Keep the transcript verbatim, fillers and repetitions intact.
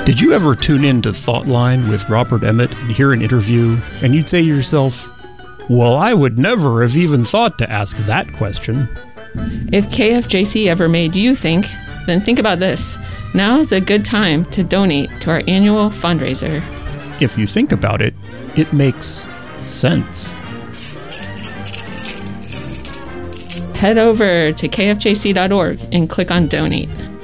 Did you ever tune in to Thoughtline with Robert Emmett and hear an interview, and you'd say to yourself, well, I would never have even thought to ask that question? If K F J C ever made you think, then think about this. Now is a good time to donate to our annual fundraiser. If you think about it, it makes sense. Head over to K F J C dot org and click on Donate.